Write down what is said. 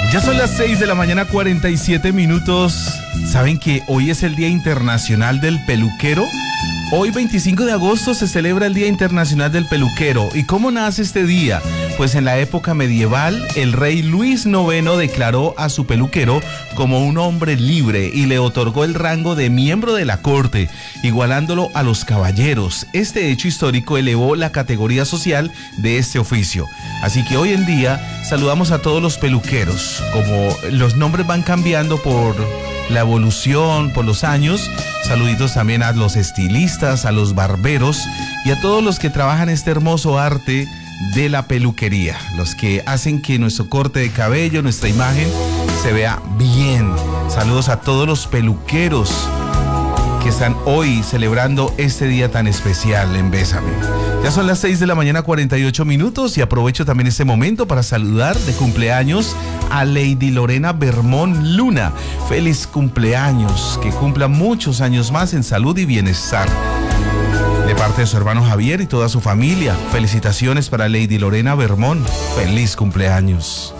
Ya son las 6 de la mañana, 47 minutos. ¿Saben que hoy es el Día Internacional del Peluquero? Hoy, 25 de agosto, se celebra el Día Internacional del Peluquero. ¿Y cómo nace este día? Pues en la época medieval, el rey Luis IX declaró a su peluquero como un hombre libre y le otorgó el rango de miembro de la corte, igualándolo a los caballeros. Este hecho histórico elevó la categoría social de este oficio. Así que hoy en día saludamos a todos los peluqueros. Como los nombres van cambiando por la evolución, por los años, saluditos también a los estilistas, a los barberos y a todos los que trabajan este hermoso arte de la peluquería, los que hacen que nuestro corte de cabello, nuestra imagen se vea bien. Saludos a todos los peluqueros que están hoy celebrando este día tan especial en Bésame. Ya son las 6 de la mañana, 48 minutos, y aprovecho también este momento para saludar de cumpleaños a Lady Lorena Bermón Luna. Feliz cumpleaños, que cumpla muchos años más en salud y bienestar. De parte de su hermano Javier y toda su familia, felicitaciones para Lady Lorena Bermón. Feliz cumpleaños.